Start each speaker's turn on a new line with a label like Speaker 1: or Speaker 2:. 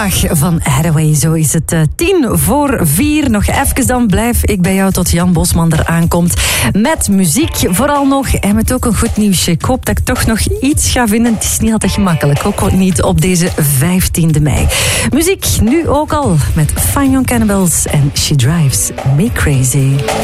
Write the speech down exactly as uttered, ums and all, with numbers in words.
Speaker 1: middag van Hathaway. Zo is het uh, tien voor vier. Nog even dan blijf ik bij jou tot Jan Bosman er aankomt. Met muziek vooral nog. En met ook een goed nieuwsje. Ik hoop dat ik toch nog iets ga vinden. Het is niet altijd gemakkelijk. Ook niet op deze vijftiende mei. Muziek nu ook al met Fine Young Cannibals en She Drives Me Crazy.